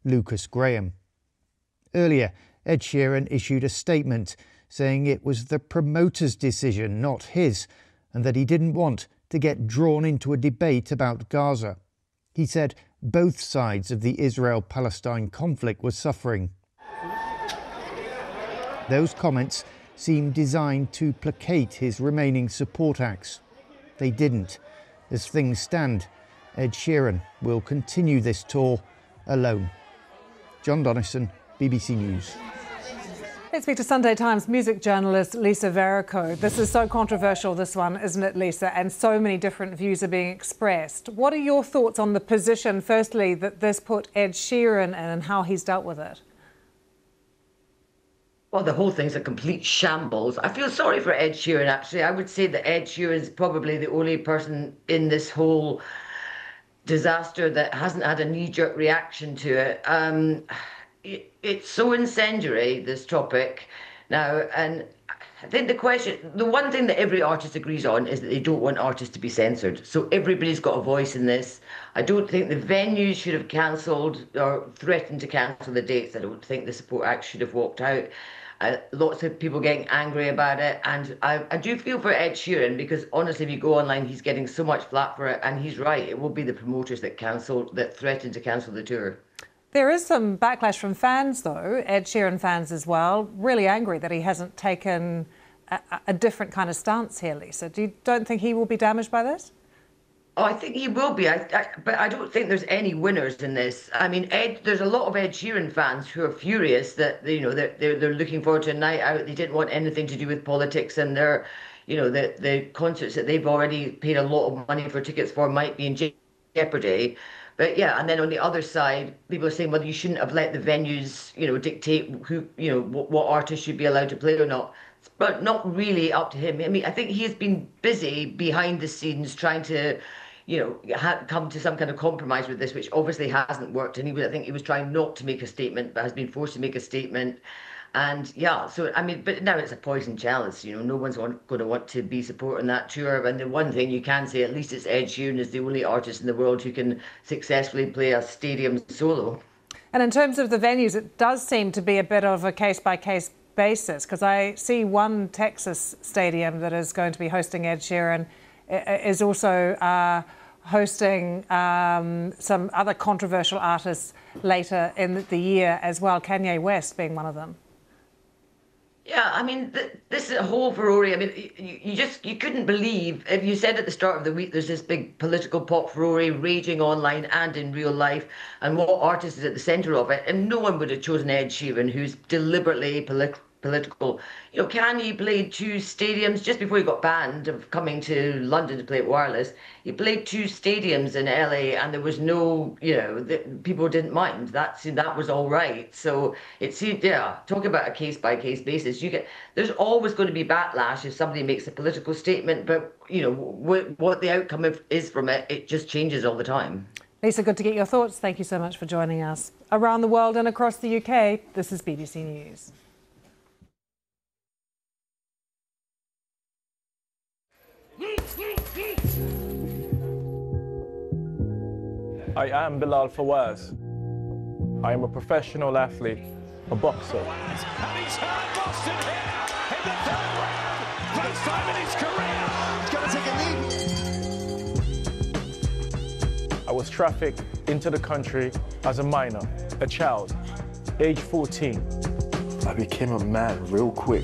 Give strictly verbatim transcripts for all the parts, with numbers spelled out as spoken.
Lucas Graham. Earlier, Ed Sheeran issued a statement saying it was the promoter's decision, not his, and that he didn't want to get drawn into a debate about Gaza. He said both sides of the Israel-Palestine conflict were suffering. Those comments seemed designed to placate his remaining support acts. They didn't. As things stand, Ed Sheeran will continue this tour alone. John Donnison, B B C News. Let's speak to Sunday Times music journalist Lisa Verrico. This is so controversial, this one, isn't it, Lisa? And so many different views are being expressed. What are your thoughts on the position, firstly, that this put Ed Sheeran in and how he's dealt with it? Well, the whole thing's a complete shambles. I feel sorry for Ed Sheeran, actually. I would say that Ed Sheeran is probably the only person in this whole disaster that hasn't had a knee-jerk reaction to it. Um, it. It's so incendiary, this topic now, and I think the question, the one thing that every artist agrees on is that they don't want artists to be censored. So everybody's got a voice in this. I don't think the venues should have cancelled or threatened to cancel the dates. I don't think the Support Act should have walked out. Uh, lots of people getting angry about it, and I, I do feel for Ed Sheeran, because honestly, if you go online, he's getting so much flack for it, and he's right. It will be the promoters that cancelled, that threatened to cancel the tour. There is some backlash from fans, though, Ed Sheeran fans as well, really angry that he hasn't taken a, a different kind of stance here, Lisa. Do you don't think he will be damaged by this? Oh, I think he will be, I, I, but I don't think there's any winners in this. I mean, Ed, there's a lot of Ed Sheeran fans who are furious that, you know, they're, they're, they're looking forward to a night out. They didn't want anything to do with politics, and they're, you know, the, the concerts that they've already paid a lot of money for tickets for might be in jeopardy. But yeah, and then on the other side, people are saying, well, you shouldn't have let the venues, you know, dictate who, you know, what, what artists should be allowed to play or not. But not really up to him. I mean, I think he has been busy behind the scenes trying to, you know, ha come to some kind of compromise with this, which obviously hasn't worked. And he was, I think he was trying not to make a statement, but has been forced to make a statement. And yeah, so, I mean, but now it's a poison chalice, you know, no one's going to want to be supporting that tour. And the one thing you can say, at least it's Ed Sheeran is the only artist in the world who can successfully play a stadium solo. And in terms of the venues, it does seem to be a bit of a case-by-case basis, because I see one Texas stadium that is going to be hosting Ed Sheeran is also uh, hosting um, some other controversial artists later in the year as well, Kanye West being one of them. Yeah, I mean, th this is a whole furore. I mean, you, you just, you couldn't believe, if you said at the start of the week, there's this big political pop furore raging online and in real life, and what artist is at the centre of it, and no one would have chosen Ed Sheeran, who's deliberately political. Political. You know, Kanye played two stadiums just before he got banned of coming to London to play at Wireless. He played two stadiums in L A, and there was no, you know, the, people didn't mind. That that was all right. So it seemed, yeah, talk about a case by case basis. You get, there's always going to be backlash if somebody makes a political statement, but you know what what the outcome of, is from it. It just changes all the time. Lisa, good to get your thoughts. Thank you so much for joining us. Around the world and across the U K, this is B B C News. I am Bilal Fawaz. I am a professional athlete, a boxer. And he's hurt Boston here in the third round. First time in his career. He's going to take a knee. I was trafficked into the country as a minor, a child, age fourteen. I became a man real quick.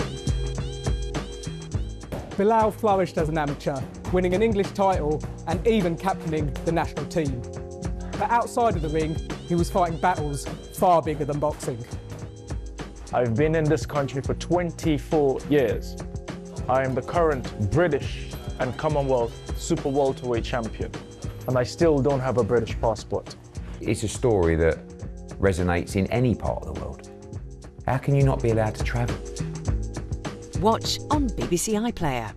Bilal flourished as an amateur, winning an English title and even captaining the national team. But outside of the ring, he was fighting battles far bigger than boxing. I've been in this country for twenty-four years. I am the current British and Commonwealth super welterweight champion, and I still don't have a British passport. It's a story that resonates in any part of the world. How can you not be allowed to travel? Watch on B B C iPlayer.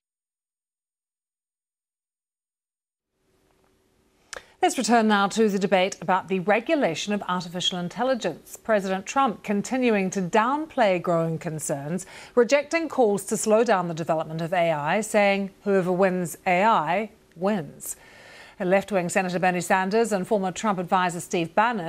Let's return now to the debate about the regulation of artificial intelligence. President Trump continuing to downplay growing concerns, rejecting calls to slow down the development of A I, saying whoever wins A I wins. Left-wing Senator Bernie Sanders and former Trump advisor Steve Bannon